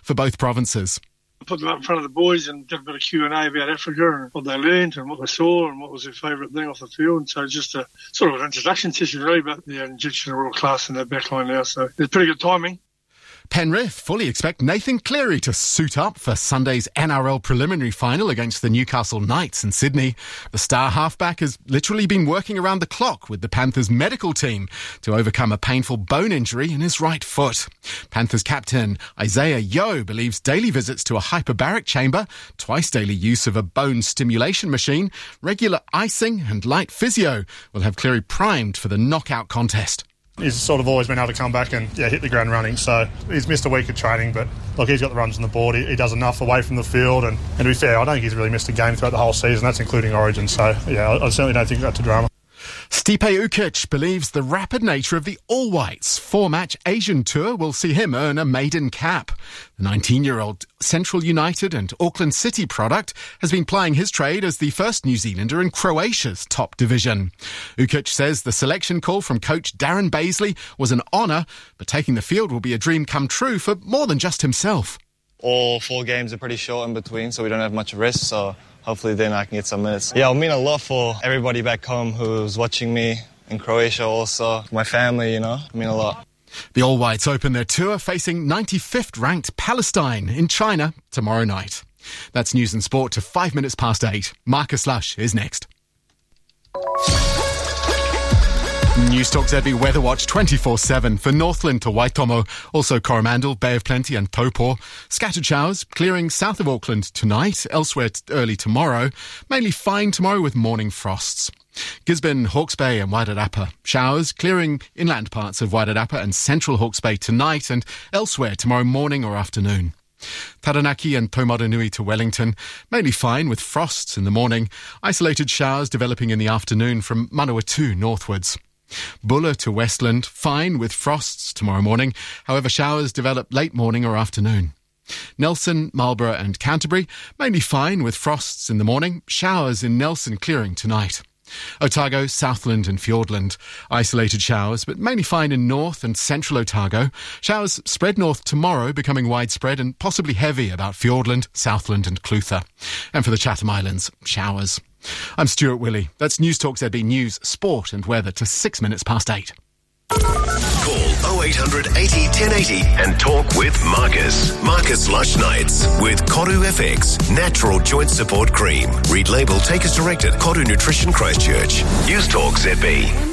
for both provinces. Put them up in front of the boys and did a bit of Q&A about Africa and what they learned and what they saw and what was their favourite thing off the field. And so just a sort of an introduction session really, but the injection of real class in their backline now. So it's pretty good timing. Penrith fully expect Nathan Cleary to suit up for Sunday's NRL preliminary final against the Newcastle Knights in Sydney. The star halfback has literally been working around the clock with the Panthers medical team to overcome a painful bone injury in his right foot. Panthers captain Isaiah Yeo believes daily visits to a hyperbaric chamber, twice daily use of a bone stimulation machine, regular icing and light physio will have Cleary primed for the knockout contest. He's sort of always been able to come back and hit the ground running. So he's missed a week of training, but look, he's got the runs on the board. He does enough away from the field. And to be fair, I don't think he's really missed a game throughout the whole season. That's including Origin. So, yeah, I certainly don't think that's a drama. Stipe Ukic believes the rapid nature of the All Whites' 4-match Asian tour will see him earn a maiden cap. The 19-year-old Central United and Auckland City product has been plying his trade as the first New Zealander in Croatia's top division. Ukic says the selection call from coach Darren Baisley was an honour, but taking the field will be a dream come true for more than just himself. All 4 games are pretty short in between, so we don't have much rest, so hopefully then I can get some minutes. Yeah, it'll mean a lot for everybody back home who's watching me in Croatia also. My family, it'll mean a lot. The All Whites open their tour facing 95th ranked Palestine in China tomorrow night. That's news and sport to 5 minutes past 8. Marcus Lush is next. Newstalk ZB Weather Watch 24/7 for Northland to Waitomo, also Coromandel, Bay of Plenty and Taupo. Scattered showers clearing south of Auckland tonight, elsewhere early tomorrow. Mainly fine tomorrow with morning frosts. Gisborne, Hawke's Bay and Wairarapa. Showers clearing inland parts of Wairarapa and central Hawke's Bay tonight and elsewhere tomorrow morning or afternoon. Taranaki and Taumaranui to Wellington, mainly fine with frosts in the morning. Isolated showers developing in the afternoon from Manawatu northwards. Buller to Westland, fine with frosts tomorrow morning. However, showers develop late morning or afternoon. Nelson, Marlborough and Canterbury, mainly fine with frosts in the morning. Showers in Nelson clearing tonight. Otago, Southland and Fiordland. Isolated showers, but mainly fine in north and central Otago. Showers spread north tomorrow, becoming widespread and possibly heavy about Fiordland, Southland and Clutha. And for the Chatham Islands, showers. I'm Stuart Willey. That's Newstalk ZB News, Sport and Weather to 6 minutes past 8. Call 0800 80 1080 and talk with Marcus. Marcus Lush Nights with Koru FX Natural Joint Support Cream. Read label, take as directed. Koru Nutrition Christchurch. Newstalk ZB.